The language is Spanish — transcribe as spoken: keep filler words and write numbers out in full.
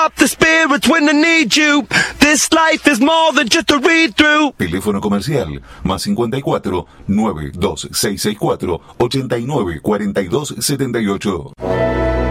up the spirits when I need you. This life is more than just a read through. Teléfono comercial más cincuenta y cuatro, nueve dos seis seis cuatro, ocho nueve cuatro dos siete ocho.